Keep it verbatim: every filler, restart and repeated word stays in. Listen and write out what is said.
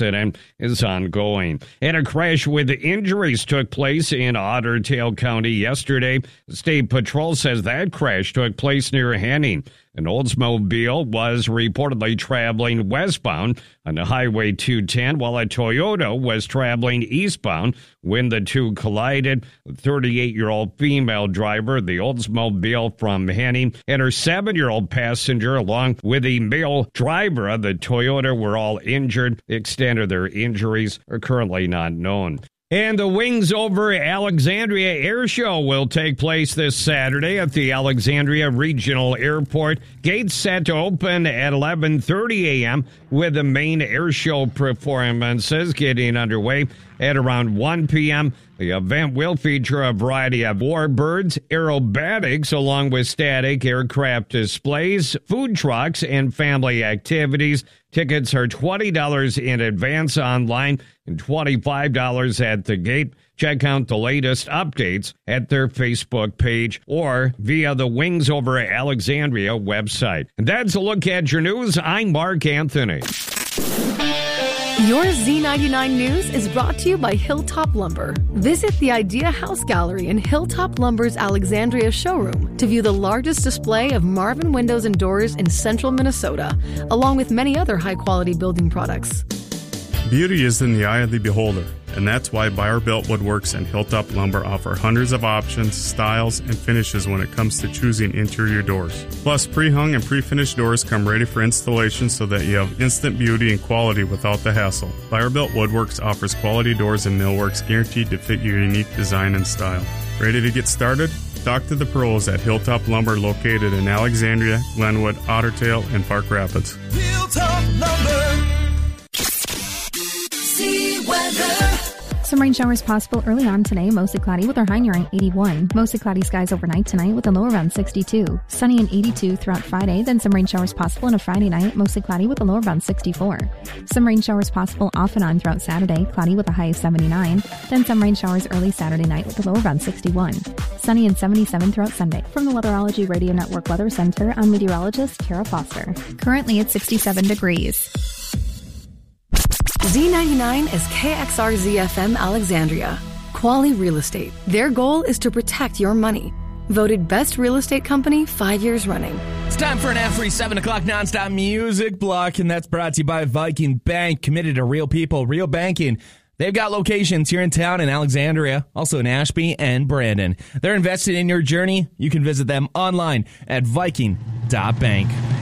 accident is ongoing. And a crash with injuries took place in Otter Tail County yesterday. State Patrol says that crash took place near Henning. An Oldsmobile was reportedly traveling westbound on the Highway two ten while a Toyota was traveling eastbound when the two collided. A thirty-eight-year-old female driver of the Oldsmobile from Henning and her seven-year-old passenger along with the male driver of the Toyota were all injured. The extent of their injuries are currently not known. And the Wings Over Alexandria Air Show will take place this Saturday at the Alexandria Regional Airport. Gates set to open at eleven thirty a.m. with the main air show performances getting underway at around one p.m. The event will feature a variety of warbirds, aerobatics, along with static aircraft displays, food trucks, and family activities. Tickets are twenty dollars in advance online and twenty-five dollars at the gate. Check out the latest updates at their Facebook page or via the Wings Over Alexandria website. And that's a look at your news. I'm Mark Anthony. Your Z ninety-nine News is brought to you by Hilltop Lumber. Visit the Idea House Gallery in Hilltop Lumber's Alexandria showroom to view the largest display of Marvin windows and doors in central Minnesota, along with many other high-quality building products. Beauty is in the eye of the beholder, and that's why Buyer-Built Woodworks and Hilltop Lumber offer hundreds of options, styles, and finishes when it comes to choosing interior doors. Plus, pre-hung and pre-finished doors come ready for installation so that you have instant beauty and quality without the hassle. Buyer-Built Woodworks offers quality doors and millworks guaranteed to fit your unique design and style. Ready to get started? Talk to the pros at Hilltop Lumber, located in Alexandria, Glenwood, Otter Tail, and Park Rapids. Hilltop Lumber. Weather. Some rain showers possible early on today, mostly cloudy with our high nearing eighty-one. Mostly cloudy skies overnight tonight with a low around sixty-two. Sunny and eighty-two throughout Friday, then some rain showers possible on a Friday night, mostly cloudy with a low around sixty-four. Some rain showers possible off and on throughout Saturday, cloudy with a high of seventy-nine. Then some rain showers early Saturday night with a low around sixty-one. Sunny and seventy-seven throughout Sunday. From the Weatherology Radio Network Weather Center, I'm meteorologist Kara Foster. Currently it's sixty-seven degrees. Z ninety-nine is K X R Z F M Alexandria. Quali Real Estate. Their goal is to protect your money. Voted best real estate company five years running. It's time for an ad-free seven o'clock nonstop music block, and that's brought to you by Viking Bank, committed to real people, real banking. They've got locations here in town in Alexandria, also in Ashby and Brandon. They're invested in your journey. You can visit them online at viking dot bank.